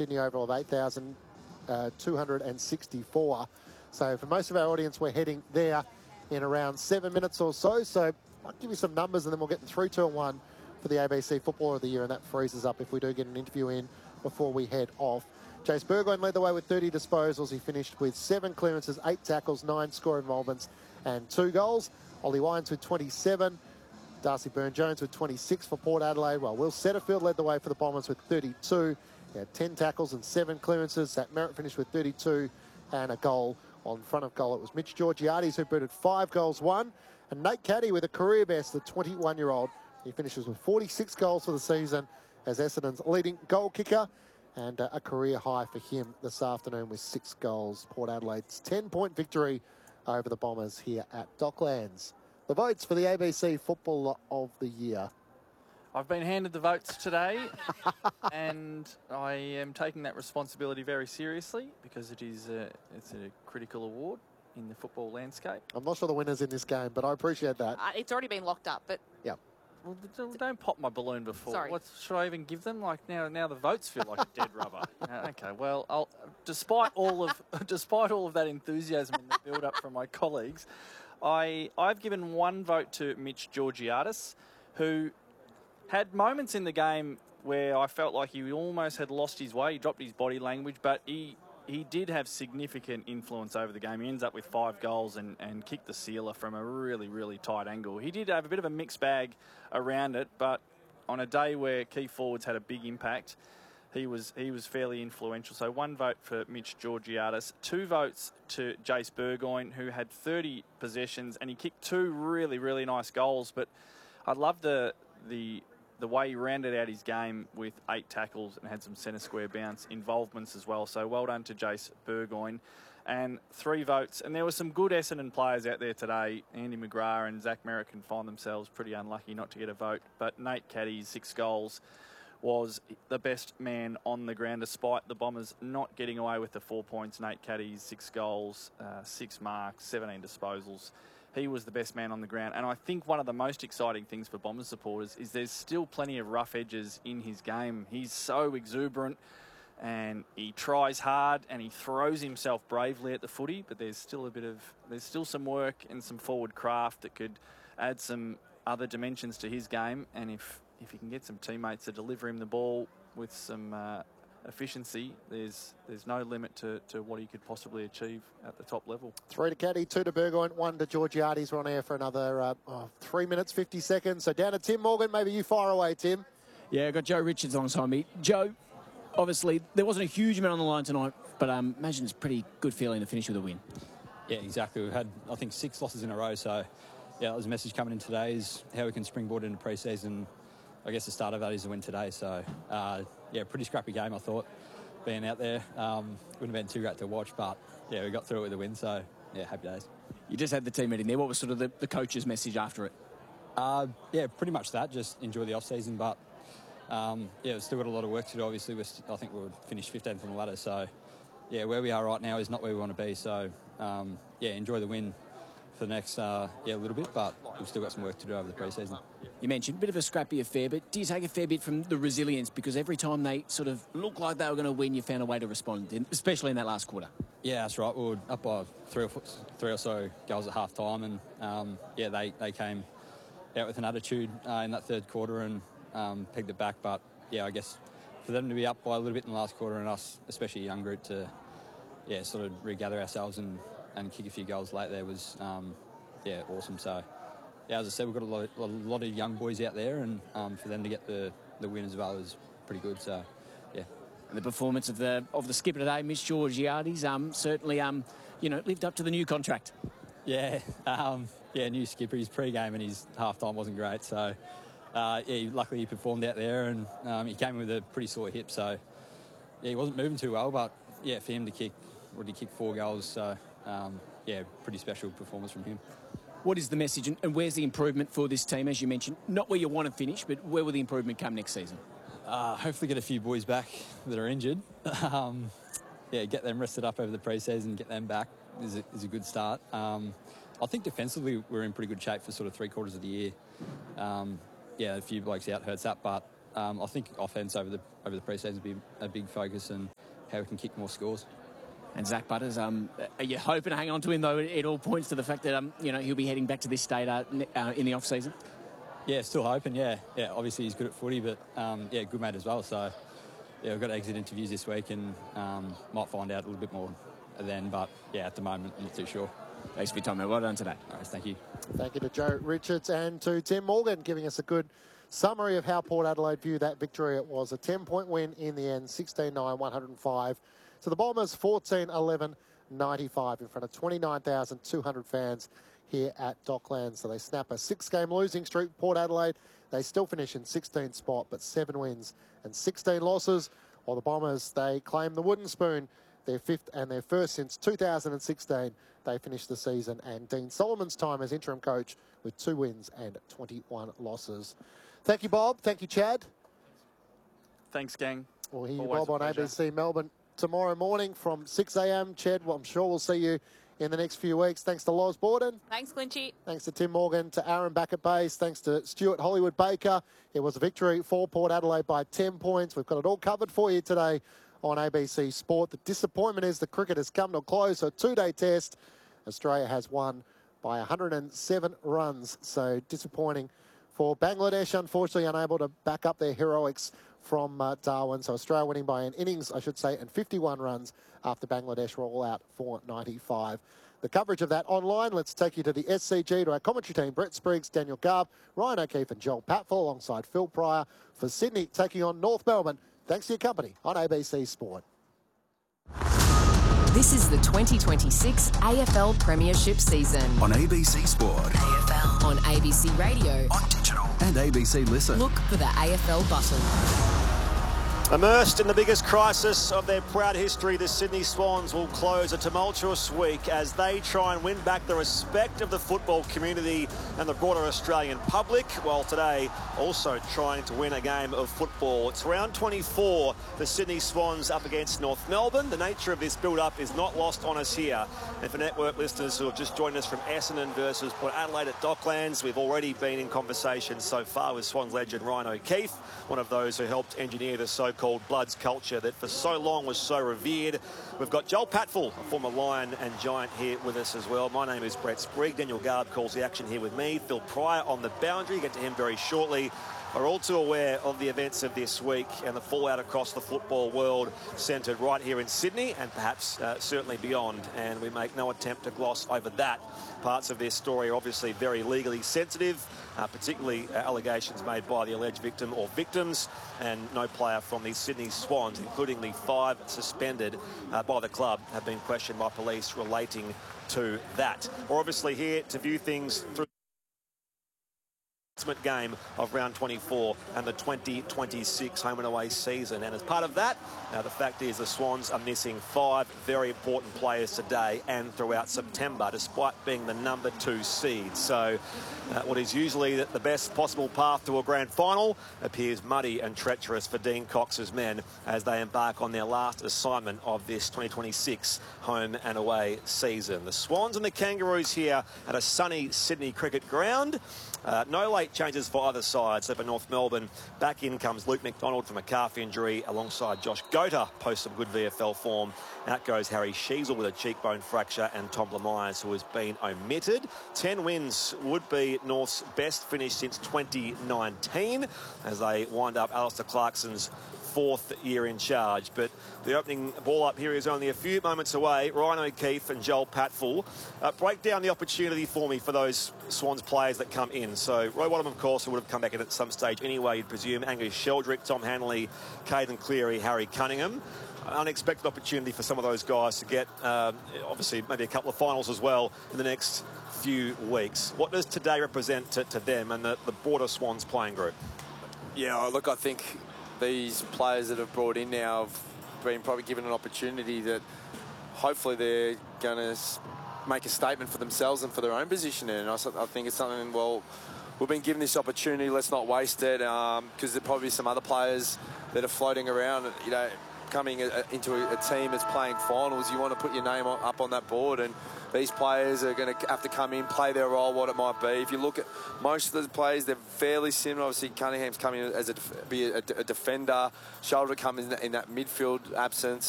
Sydney Oval of 8,264. So for most of our audience, we're heading there in around 7 minutes or so. So I'll give you some numbers and then we'll get the 3, 2 and 1 for the ABC Footballer of the Year, and that freezes up if we do get an interview in before we head off. Jace Burgoyne led the way with 30 disposals. He finished with 7 clearances, 8 tackles, 9 score involvements and 2 goals. Ollie Wines with 27. Darcy Byrne-Jones with 26 for Port Adelaide, while Will Setterfield led the way for the Bombers with 32. He had 10 tackles and 7 clearances. Zach Merritt finished with 32 and a goal. On front of goal, it was Mitch Georgiades who booted 5 goals, 1. And Nate Caddy with a career best, the 21-year-old. He finishes with 46 goals for the season as Essendon's leading goal kicker, and a career high for him this afternoon with 6 goals. Port Adelaide's 10-point victory over the Bombers here at Docklands. The votes for the ABC Footballer of the Year. I've been handed the votes today, and I am taking that responsibility very seriously because it's a critical award in the football landscape. I'm not sure the winner's in this game, but I appreciate that. It's already been locked up, but... Yeah. Well, don't pop my balloon before. Sorry. What should I even give them? Like now the votes feel like a dead rubber. Okay, well, despite all of that enthusiasm in the build-up from my colleagues, I've given 1 vote to Mitch Georgiades, who had moments in the game where I felt like he almost had lost his way. He dropped his body language, but he did have significant influence over the game. He ends up with 5 goals and kicked the sealer from a really, really tight angle. He did have a bit of a mixed bag around it, but on a day where key forwards had a big impact, he was fairly influential. So 1 vote for Mitch Georgiades, 2 votes to Jace Burgoyne, who had 30 possessions, and he kicked 2 really, really nice goals. But I love the way he rounded out his game with 8 tackles and had some centre square bounce involvements as well. So well done to Jace Burgoyne. And 3 votes. And there were some good Essendon players out there today. Andy McGrath and Zach Merritt can find themselves pretty unlucky not to get a vote. But Nate Caddy's 6 goals was the best man on the ground, despite the Bombers not getting away with the 4 points. Nate Caddy's 6 goals, 6 marks, 17 disposals. He was the best man on the ground. And I think one of the most exciting things for Bombers supporters is there's still plenty of rough edges in his game. He's so exuberant and he tries hard and he throws himself bravely at the footy, but there's still some work and some forward craft that could add some other dimensions to his game. And if he can get some teammates to deliver him the ball with some efficiency, there's no limit to what he could possibly achieve at the top level. 3 to Caddy, 2 to Burgoyne, 1 to Georgiades. We're on air for another 3 minutes, 50 seconds. So down to Tim Morgan. Maybe you fire away, Tim. Yeah, I've got Joe Richards alongside me. Joe, obviously, there wasn't a huge amount on the line tonight, but imagine it's a pretty good feeling to finish with a win. Yeah, exactly. We've had, I think, 6 losses in a row. So, yeah, that was a message coming in today is how we can springboard into pre-season. I guess the start of that is the win today. So, yeah, pretty scrappy game, I thought, being out there. Wouldn't have been too great to watch, but, yeah, we got through it with a win. So, yeah, happy days. You just had the team meeting there. What was sort of the coach's message after it? Yeah, pretty much that. Just enjoy the off-season. But, yeah, we've still got a lot of work to do, obviously. I think we'll finish 15th on the ladder. So, yeah, where we are right now is not where we want to be. So, yeah, enjoy the win for the next little bit, but we've still got some work to do over the pre-season. You mentioned a bit of a scrappy affair, but do you take a fair bit from the resilience? Because every time they sort of looked like they were going to win, you found a way to respond, especially in that last quarter. Yeah, that's right. We were up by three or so goals at half-time, and, yeah, they came out with an attitude in that third quarter and pegged it back. But, yeah, I guess for them to be up by a little bit in the last quarter and us, especially a young group, to, yeah, sort of regather ourselves and kick a few goals late there was, yeah, awesome. So, yeah, as I said, we've got a lot of young boys out there, and for them to get the win as well is pretty good. So, yeah. And the performance of the skipper today, Mitch Georgiades, certainly, lived up to the new contract. Yeah, yeah, new skipper. His pre-game and his half-time wasn't great. So, yeah, luckily he performed out there, and he came with a pretty sore hip. So, yeah, he wasn't moving too well, but, yeah, for him to kick 4 goals, so, yeah, pretty special performance from him. What is the message and where's the improvement for this team, as you mentioned? Not where you want to finish, but where will the improvement come next season? Hopefully get a few boys back that are injured. Yeah, get them rested up over the pre-season, get them back is a good start. I think defensively we're in pretty good shape for sort of 3/4 of the year. Yeah, a few blokes out hurts that, but I think offense over the pre-season will be a big focus, and how we can kick more scores. And Zach Butters, are you hoping to hang on to him, though? It all points to the fact that, he'll be heading back to this state in the off-season. Yeah, still hoping, yeah. Obviously he's good at footy, but, good mate as well. So, yeah, we've got exit interviews this week and might find out a little bit more then. But, yeah, at the moment, I'm not too sure. Thanks for your time, mate. Well done today. All right, thank you. Thank you to Joe Richards and to Tim Morgan, giving us a good summary of how Port Adelaide view that victory. It was a 10-point win in the end, 16-9, 105. So the Bombers 14-11, 95 in front of 29,200 fans here at Docklands. So they snap a 6-game losing streak. Port Adelaide, they still finish in 16th spot, but 7 wins and 16 losses. While the Bombers, they claim the wooden spoon, their 5th and their first since 2016. They finished the season, and Dean Solomon's time as interim coach with 2 wins and 21 losses. Thank you, Bob. Thank you, Chad. Thanks, gang. We'll hear you, Always Bob, on a pleasure. ABC Melbourne tomorrow morning from 6 a.m. Chad, well, I'm sure we'll see you in the next few weeks. Thanks to Loz Borden. Thanks, Clinchy. Thanks to Tim Morgan, to Aaron back at base. Thanks to Stuart Hollywood Baker. It was a victory for Port Adelaide by 10 points. We've got it all covered for you today on ABC Sport. The disappointment is the cricket has come to a close. So a 2-day test. Australia has won by 107 runs. So disappointing for Bangladesh, unfortunately unable to back up their heroics from Darwin. So Australia winning by an innings, I should say, and 51 runs after Bangladesh were all out for 95. The coverage of that online, let's take you to the SCG, to our commentary team, Brett Spriggs, Daniel Garb, Ryan O'Keefe and Joel Patfull, alongside Phil Pryor for Sydney, taking on North Melbourne. Thanks for your company on ABC Sport. This is the 2026 AFL Premiership season. On ABC Sport. AFL. On ABC Radio. On digital. And ABC Listen. Look for the AFL button. Immersed in the biggest crisis of their proud history, the Sydney Swans will close a tumultuous week as they try and win back the respect of the football community and the broader Australian public, while today also trying to win a game of football. It's round 24, the Sydney Swans up against North Melbourne. The nature of this build-up is not lost on us here. And for network listeners who have just joined us from Essendon versus Port Adelaide at Docklands, we've already been in conversation so far with Swans legend Ryan O'Keefe, one of those who helped engineer the so-called Bloods culture that for so long was so revered. We've got Joel Patfull, a former Lion and Giant, here with us as well. My name is Brett Sprigg. Daniel Garb calls the action here with me. Phil Pryor on the boundary. Get to him very shortly. Are all too aware of the events of this week and the fallout across the football world, centred right here in Sydney and perhaps certainly beyond. And we make no attempt to gloss over that. Parts of this story are obviously very legally sensitive, particularly allegations made by the alleged victim or victims, and no player from the Sydney Swans, including the 5 suspended by the club, have been questioned by police relating to that. We're obviously here to view things through game of round 24 and the 2026 home and away season, and as part of that, the fact is the Swans are missing 5 very important players today and throughout September, despite being the number 2 seed. So what is usually the best possible path to a grand final appears muddy and treacherous for Dean Cox's men as they embark on their last assignment of this 2026 home and away season. The Swans and the Kangaroos here at a sunny Sydney cricket ground. No late changes for either side. So for North Melbourne, back in comes Luke McDonald from a calf injury alongside Josh Gota, post some good VFL form. Out goes Harry Sheasel with a cheekbone fracture and Tom Lamyers, who has been omitted. 10 wins would be North's best finish since 2019 as they wind up Alistair Clarkson's 4th year in charge. But the opening ball up here is only a few moments away. Ryan O'Keefe and Joel Patfull. Break down the opportunity for me for those Swans players that come in. So Roy Wadham, of course, who would have come back in at some stage anyway, you'd presume. Angus Sheldrick, Tom Hanley, Caden Cleary, Harry Cunningham. Unexpected opportunity for some of those guys to get, obviously, maybe a couple of finals as well in the next few weeks. What does today represent to them and the broader Swans playing group? Yeah, look, I think these players that have brought in now have been probably given an opportunity that hopefully they're going to make a statement for themselves and for their own position. And I think it's something, well, we've been given this opportunity, let's not waste it, because there'll probably be some other players that are floating around, you know, coming into a team that's playing finals. You want to put your name up on that board, and these players are going to have to come in, play their role, what it might be. If you look at most of the players, they're fairly similar. Obviously, Cunningham's coming in as be a defender. Shoulder coming in that midfield absence.